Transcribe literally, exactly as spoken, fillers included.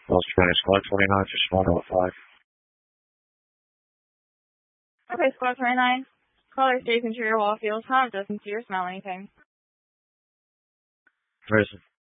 Wells County Squad twenty-nine, just one oh five. Okay, Squad twenty-nine. Caller stays interior wall field. How doesn't see or smell anything. Prison.